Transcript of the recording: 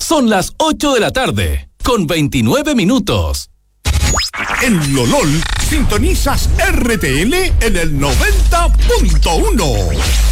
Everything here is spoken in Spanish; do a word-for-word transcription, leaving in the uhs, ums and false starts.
Son las ocho de la tarde, con veintinueve minutos. En Lolol, sintonizas R T L en el noventa punto uno.